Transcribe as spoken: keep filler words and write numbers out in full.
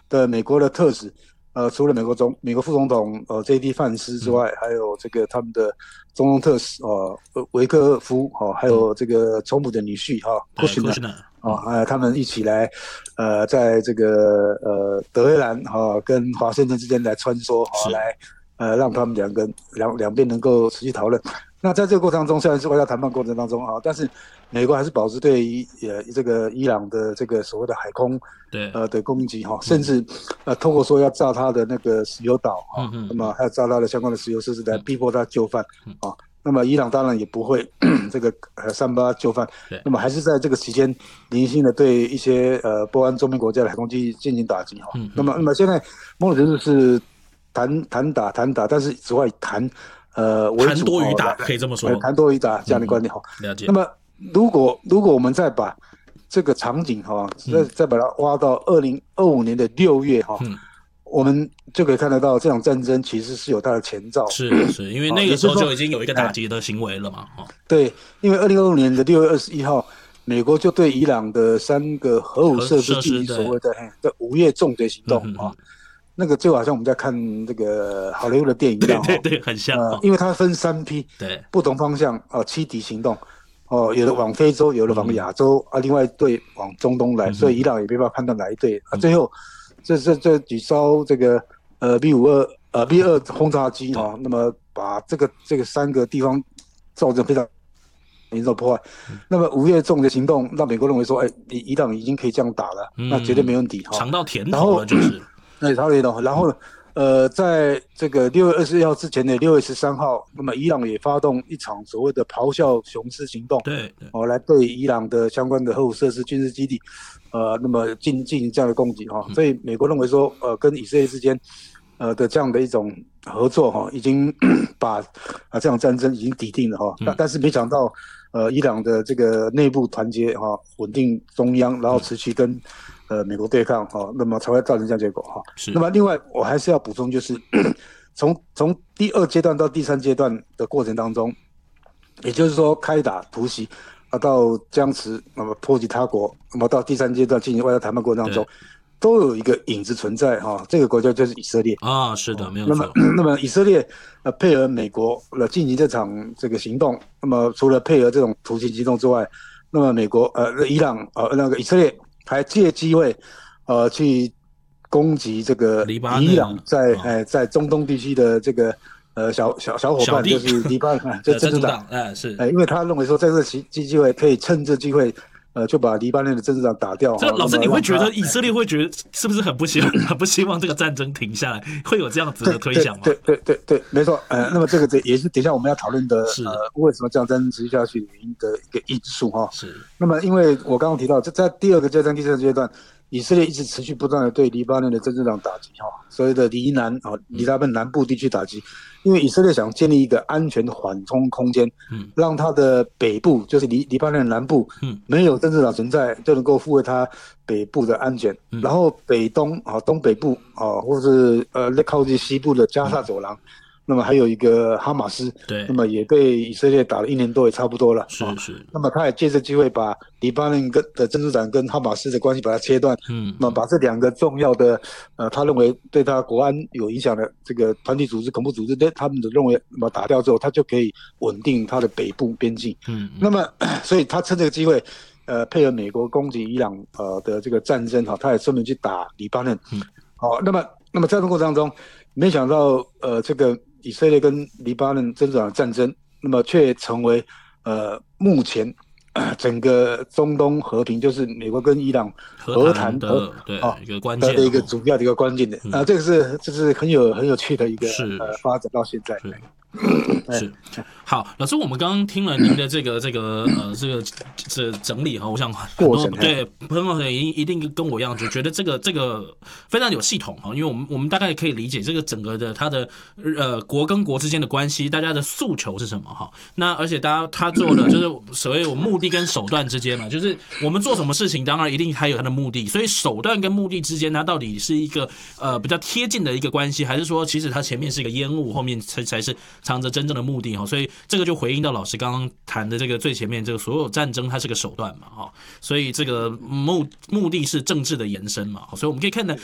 的美国的特使，呃，除了美国总美国副总统呃 J D 范斯之外，嗯、还有这个他们的中东特使呃维克夫哈、哦，还有这个总统的女婿哈库什纳啊，呃，他们一起来呃，在这个呃德黑兰哈、哦、跟华盛顿之间来穿梭哈、哦，来呃让他们两个两两边能够持续讨论。那在这个过程当中，虽然是外交谈判过程当中啊，但是美国还是保持对于呃这个伊朗的这个所谓的海空对呃的攻击哈，甚至呃通过说要炸他的那个石油岛哈， 嗯、 那么还有炸他的相关的石油设施来逼迫他就范啊。那么伊朗当然也不会这个呃善罢就范，那么还是在这个期间零星的对一些呃波湾周边国家的海空基地进行打击哈。那么那么现在某种程度是谈谈打谈打，但是只会谈。呃，为主谈多于打，可以这么说。 谈多于打这样的观点哈、 嗯。了解。 那么，如果如果我们再把这个场景哈，再、嗯、再把它挖到二零二五年的六月哈、嗯，我们就可以看得到这场战争其实是有它的前兆。 是是，因为那个时候就已经有一个打击的行为了嘛。哦、 对，因为二零二五年的六月二十一号，美国就对伊朗的三个核武设施进行所谓的的午夜重击行动啊。嗯嗯那个就好像我们在看这个好莱坞的电影一样， 对对对，很像。 呃，因为它分三批， 对， 不同方向哦、呃，七敌行动，哦、呃，有的往非洲，有的往亚洲、嗯、啊，另外一队往中东来，嗯、所以伊朗也没办法判断哪一队、嗯、啊。最后，这这这几艘这个呃 B 五二呃 B 二轰炸机哈、哦，那么把这个这个三个地方造成非常严重破坏。嗯、那么午夜重的行动，让美国认为说，哎，伊朗已经可以这样打了，嗯、那绝对没问题哈。 尝到甜头了，就是。 对，尝到甜头。然后呢，呃，在这个六月二十一号之前的六月十三号，那么伊朗也发动一场所谓的咆哮雄狮行动， 对， 哦，来对伊朗的相关的核武设施、军事基地，呃，那么进进行这样的攻击哈、哦。所以美国认为说，呃，跟以色列之间，呃的这样的一种合作哈、哦，已经把啊这场战争已经抵定了哈、哦。但、嗯、但是没想到，呃，伊朗的这个内部团结哈，稳定中央，然后持续跟。呃，美国对抗哈、哦，那么才会造成这样结果哈。 是。 那么另外，我还是要补充，就是从从第二阶段到第三阶段的过程当中，也就是说开打突袭啊，到僵持，那么波及他国，那么到第三阶段进行外交谈判过程当中，都有一个影子存在哈、哦。这个国家就是以色列啊，是的，没有错。那么，那么以色列呃配合美国来进行这场这个行动，那么除了配合这种突袭行动之外，那么美国呃伊朗呃那个以色列。还借机会，呃，去攻击这个伊朗在哎、哦、在中东地区的这个呃小小小伙伴，就是黎巴嫩，就真主党， 哎是， 哎，因为他认为说在这个机机会可以趁这机会，呃，就把黎巴嫩的真主党打掉。 这老师你会觉得以色列会觉得是不是很不希望很不希望这个战争停下来，会有这样子的推想吗？ 对对对 对, 对, 对，没错，呃，那么这个这也是等一下我们要讨论的，呃，为什么这样战争持续下去原因的一个因素哈。 是。 那么因为我刚刚提到，在在第二个阶段、第三个阶段，以色列一直持续不断的对黎巴嫩的真主党打击哈，所谓的黎南啊，黎巴嫩南部地区打击。因为以色列想建立一个安全的缓冲空间，嗯，让它的北部就是黎黎巴嫩南部，嗯，没有真主党存在，就能够护卫它北部的安全。嗯、然后北东啊、东北部啊，或是呃靠近西部的加萨走廊，嗯、那么还有一个哈马斯， 对， 那么也被以色列打了一年多，也差不多了。 是是、啊。 那么他也借这机会把黎巴嫩跟的真主党跟哈马斯的关系把它切断，嗯，那么把这两个重要的呃，他认为对他国安有影响的这个团体组织、恐怖组织，他们的认为，那么打掉之后，他就可以稳定他的北部边境。嗯，那么所以他趁这个机会，呃，配合美国攻击伊朗呃的这个战争哈，他也顺便去打黎巴嫩。嗯，好、哦，那么那么在这个过程当中，没想到呃，这个以色列跟黎巴嫩真主党的战争，那么却成为呃目前。整个中东和平就是美国跟伊朗和谈的对、哦、一个关键的一个主要的一个关键的、嗯、啊，这个是这是很有很有趣的一个呃发展到现在。 是是好，老师，我们刚刚听了您的这个这个呃这个这整理哈，我想很多对朋友们一定跟我一样，就觉得这个这个非常有系统哈，因为我们我们大概可以理解这个整个的它的呃国跟国之间的关系，大家的诉求是什么哈。那而且大家他做的就是所谓我目的跟手段之间嘛，就是我们做什么事情，当然一定还有它的目的，所以手段跟目的之间，它到底是一个呃比较贴近的一个关系，还是说其实它前面是一个烟雾，后面才才是藏着真正的目的哈？所以这个就回应到老师刚刚谈的这个最前面，这个所有战争它是个手段嘛哈，所以这个目目的是政治的延伸嘛，所以我们可以看的